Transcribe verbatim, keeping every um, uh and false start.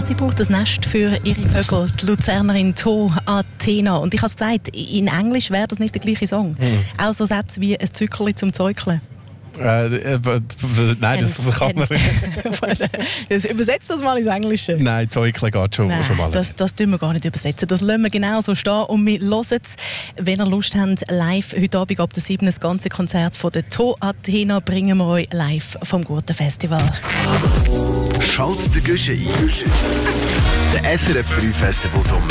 sie braucht ein Nest für ihre Vögel, die Luzernerin To Athena. Und ich habe es gesagt, in Englisch wäre das nicht der gleiche Song. Mhm. Auch so Sätze wie ein Zückerli zum Zäukeln. Äh, äh, nein, das, das kann man nicht. Übersetzt das mal ins Englische. Nein, Zäukeln geht schon, Nein, schon mal. Das, das tun wir gar nicht übersetzen. Das lassen wir genau so stehen. Und wir hören es, wenn ihr Lust habt, live heute Abend ab der sieben das ganze Konzert von der To Athena bringen wir euch live vom Guten Festival. Schalt's den Guschen ein. Der S R F drei Festival Sommer